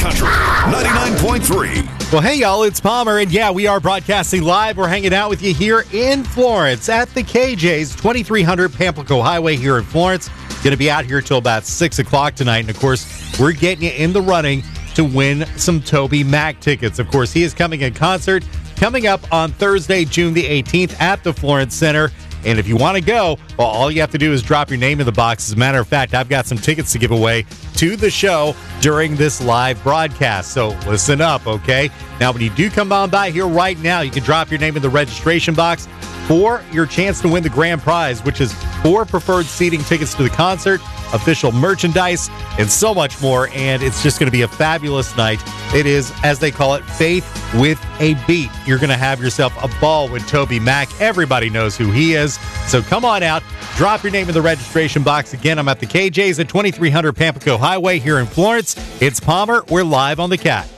Country 99.3. Well, hey, y'all, it's Palmer, and yeah, we are broadcasting live. We're hanging out with you here in Florence at the KJ's, 2300 Pamplico Highway here in Florence. Going to be out here till about 6 o'clock tonight, and of course, we're getting you in the running to win some Toby Mac tickets. Of course, he is coming in concert coming up on Thursday, June the 18th at the Florence Center. And if you want to go, well, all you have to do is drop your name in the box. As a matter of fact, I've got some tickets to give away to the show during this live broadcast. So listen up, okay? Now, when you do come on by here right now, you can drop your name in the registration box for your chance to win the grand prize, which is 4 preferred seating tickets to the concert, official merchandise, and so much more. And it's just going to be a fabulous night. It is, as they call it, Faith with a Beat. You're going to have yourself a ball with Toby Mac. Everybody knows who he is. So come on out. Drop your name in the registration box. Again, I'm at the KJ's at 2300 Pamplico Highway here in Florence. It's Palmer. We're live on the Cat.